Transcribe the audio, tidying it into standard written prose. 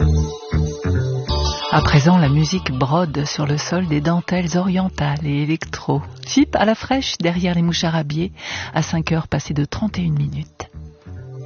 À présent, la musique brode sur le sol des dentelles orientales et électro. Chip à la fraîche derrière les mouchards habillés à 5 heures passées de 31 minutes.